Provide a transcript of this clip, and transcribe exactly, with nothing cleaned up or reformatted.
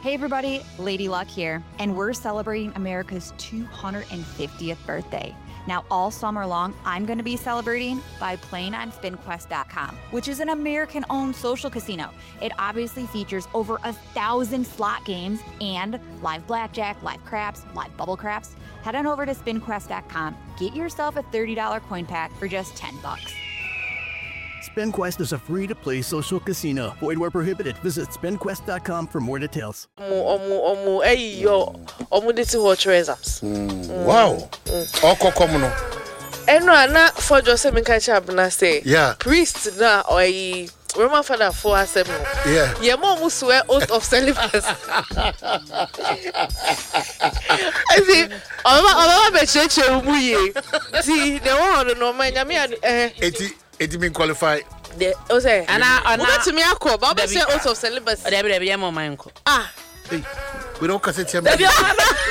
Hey everybody, Lady Luck here, and we're celebrating America's two hundred fiftieth birthday. Now, all summer long, I'm going to be celebrating by playing on spin quest dot com, which is an American-owned social casino. It obviously features over a thousand slot games and live blackjack, live craps, live bubble craps. Head on over to spin quest dot com, get yourself a thirty dollars coin pack for just ten bucks. SpinQuest is a free-to-play social casino. Void where prohibited. Visit spin quest dot com for more details. Omu omu omu hey yo omu diti watch exams. Wow. Oko komuno. Eno na for Joseph Minkacha na say. Yeah. Priest na oyi Roman father for asem no. Yeah. Ye mo mu swear oath of celibacy. I see. Oba oba be cheche umu ye. See, the one no man nyame eh Eti eti mean qualify. The o say. Ana ana. Oba to me akọ, ba be say oath of celibacy. Debi debi ye mo man ko. Ah. Hey. We don't cassette him.